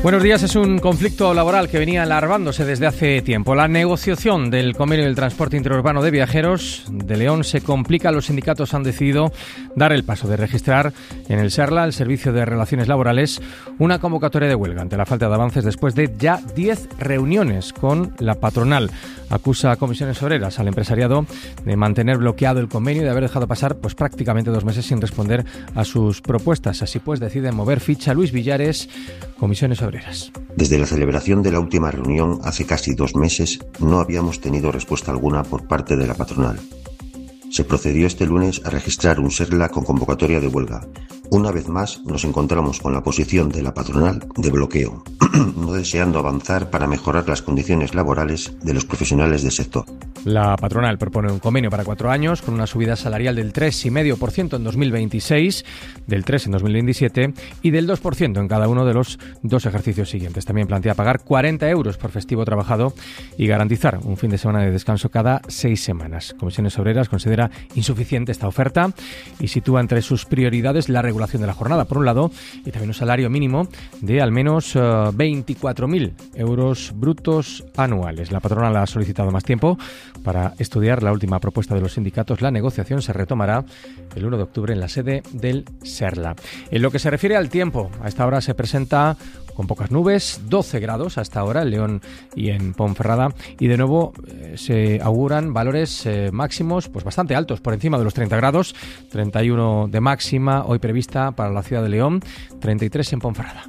Buenos días. Es un conflicto laboral que venía alargándose desde hace tiempo. La negociación del convenio del transporte interurbano de viajeros de León se complica. Los sindicatos han decidido dar el paso de registrar en el SERLA, el Servicio de Relaciones Laborales, una convocatoria de huelga ante la falta de avances después de ya 10 reuniones con la patronal. Acusa a Comisiones Obreras al empresariado de mantener bloqueado el convenio y de haber dejado pasar prácticamente 2 meses sin responder a sus propuestas. Así pues, deciden mover ficha. Luis Villares, Comisiones Obreras. Desde la celebración de la última reunión hace casi 2 meses no habíamos tenido respuesta alguna por parte de la patronal. Se procedió este lunes a registrar un SERLA con convocatoria de huelga. Una vez más nos encontramos con la posición de la patronal de bloqueo, no deseando avanzar para mejorar las condiciones laborales de los profesionales del sector. La patronal propone un convenio para 4 años con una subida salarial del 3,5% en 2026, del 3% en 2027 y del 2% en cada uno de los 2 ejercicios siguientes. También plantea pagar 40 euros por festivo trabajado y garantizar un fin de semana de descanso cada 6 semanas. Comisiones Obreras considera insuficiente esta oferta y sitúa entre sus prioridades la regulación de la jornada, por un lado, y también un salario mínimo de al menos 24.000 euros brutos anuales. La patronal ha solicitado más tiempo para estudiar la última propuesta de los sindicatos. La negociación se retomará el 1 de octubre en la sede del SERLA. En lo que se refiere al tiempo, a esta hora se presenta con pocas nubes, 12 grados hasta ahora en León y en Ponferrada, y de nuevo se auguran valores máximos bastante altos, por encima de los 30 grados, 31 de máxima hoy prevista para la ciudad de León, 33 en Ponferrada.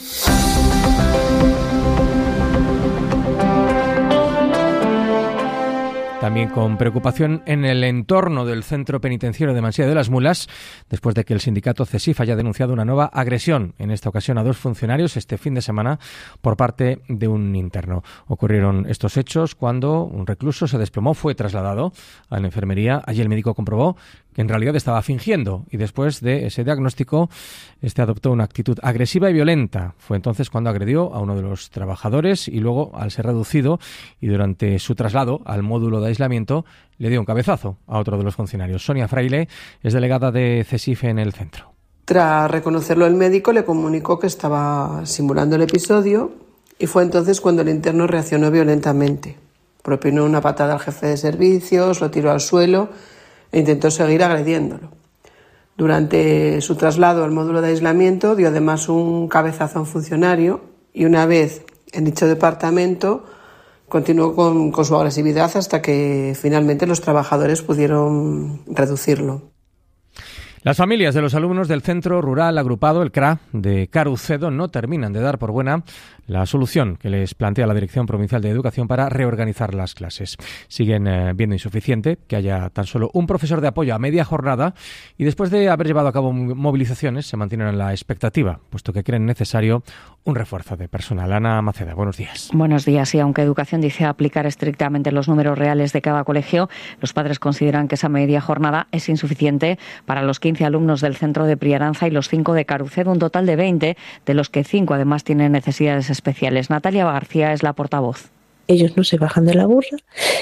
También con preocupación en el entorno del centro penitenciario de Mansilla de las Mulas, después de que el sindicato CESIF haya denunciado una nueva agresión, en esta ocasión a 2 funcionarios este fin de semana por parte de un interno. Ocurrieron estos hechos cuando un recluso se desplomó, fue trasladado a la enfermería. Allí el médico comprobó que en realidad estaba fingiendo y después de ese diagnóstico adoptó una actitud agresiva y violenta. Fue entonces cuando agredió a uno de los trabajadores y luego, al ser reducido y durante su traslado al módulo de aislamiento, le dio un cabezazo a otro de los funcionarios. Sonia Fraile es delegada de CESIF en el centro. Tras reconocerlo, el médico le comunicó que estaba simulando el episodio y fue entonces cuando el interno reaccionó violentamente. Propinó una patada al jefe de servicios, lo tiró al suelo e intentó seguir agrediéndolo. Durante su traslado al módulo de aislamiento dio además un cabezazo a un funcionario y una vez en dicho departamento continuó con su agresividad hasta que finalmente los trabajadores pudieron reducirlo. Las familias de los alumnos del Centro Rural Agrupado, el CRA, de Carucedo, no terminan de dar por buena la solución que les plantea la Dirección Provincial de Educación para reorganizar las clases. Siguen viendo insuficiente que haya tan solo un profesor de apoyo a media jornada y después de haber llevado a cabo movilizaciones se mantienen en la expectativa, puesto que creen necesario un refuerzo de personal. Ana Maceda, buenos días. Buenos días. Y aunque Educación dice aplicar estrictamente los números reales de cada colegio, los padres consideran que esa media jornada es insuficiente para los 15 alumnos del centro de Priaranza y los 5 de Carucedo, un total de 20, de los que 5 además tienen necesidades especiales. Natalia García es la portavoz. Ellos no se bajan de la burra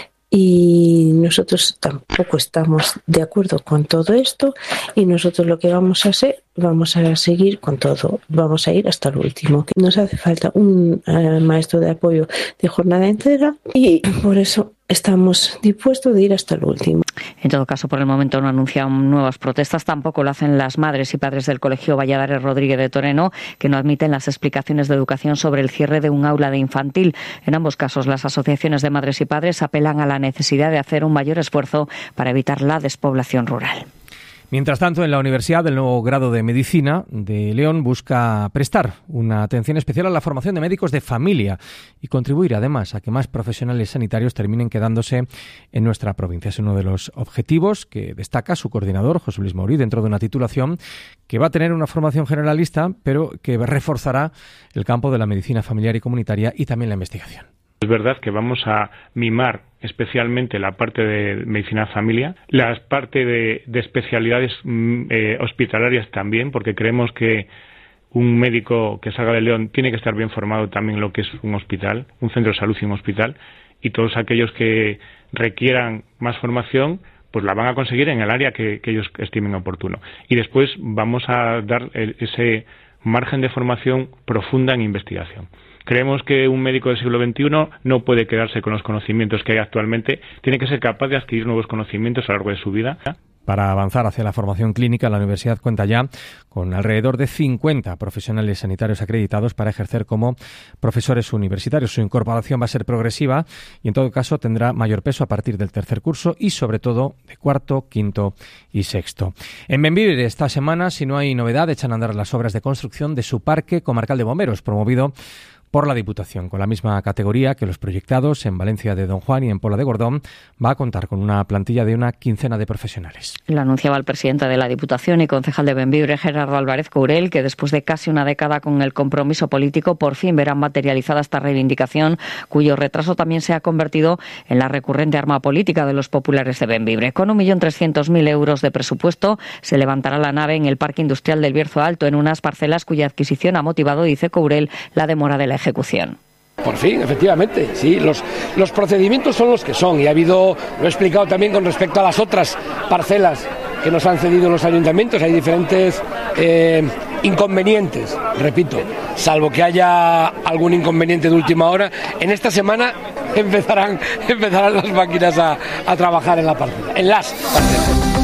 y nosotros tampoco estamos de acuerdo con todo esto y nosotros lo que vamos a hacer, vamos a seguir con todo, vamos a ir hasta el último. Nos hace falta un maestro de apoyo de jornada entera y por eso estamos dispuestos de ir hasta el último. En todo caso, por el momento no anuncian nuevas protestas. Tampoco lo hacen las madres y padres del Colegio Valladares Rodríguez de Toreno, que no admiten las explicaciones de Educación sobre el cierre de un aula de infantil. En ambos casos, las asociaciones de madres y padres apelan a la necesidad de hacer un mayor esfuerzo para evitar la despoblación rural. Mientras tanto, en la Universidad del Nuevo Grado de Medicina de León busca prestar una atención especial a la formación de médicos de familia y contribuir además a que más profesionales sanitarios terminen quedándose en nuestra provincia. Es uno de los objetivos que destaca su coordinador, José Luis Maurí, dentro de una titulación que va a tener una formación generalista, pero que reforzará el campo de la medicina familiar y comunitaria y también la investigación. Es verdad que vamos a mimar especialmente la parte de medicina familia, la parte de especialidades hospitalarias también, porque creemos que un médico que salga de León tiene que estar bien formado también en lo que es un hospital, un centro de salud y un hospital, y todos aquellos que requieran más formación pues la van a conseguir en el área que ellos estimen oportuno. Y después vamos a dar ese margen de formación profunda en investigación. Creemos que un médico del siglo XXI no puede quedarse con los conocimientos que hay actualmente, tiene que ser capaz de adquirir nuevos conocimientos a lo largo de su vida. Para avanzar hacia la formación clínica, la universidad cuenta ya con alrededor de 50 profesionales sanitarios acreditados para ejercer como profesores universitarios. Su incorporación va a ser progresiva y, en todo caso, tendrá mayor peso a partir del tercer curso y, sobre todo, de cuarto, quinto y sexto. En Bembibre, esta semana, si no hay novedad, echan a andar las obras de construcción de su parque comarcal de bomberos, promovido por la Diputación. Con la misma categoría que los proyectados en Valencia de Don Juan y en Pola de Gordón, va a contar con una plantilla de una quincena de profesionales. Lo anunciaba el presidente de la Diputación y concejal de Bembibre, Gerardo Álvarez Courel, que después de casi una década con el compromiso político, por fin verán materializada esta reivindicación, cuyo retraso también se ha convertido en la recurrente arma política de los populares de Bembibre. Con 1.300.000 euros de presupuesto, se levantará la nave en el Parque Industrial del Bierzo Alto, en unas parcelas cuya adquisición ha motivado, dice Courel, la demora de la ejecución. Por fin, efectivamente, sí, los procedimientos son los que son y ha habido, lo he explicado también con respecto a las otras parcelas que nos han cedido los ayuntamientos, hay diferentes inconvenientes, repito, salvo que haya algún inconveniente de última hora, en esta semana empezarán las máquinas a trabajar en la parcela, en las parcelas.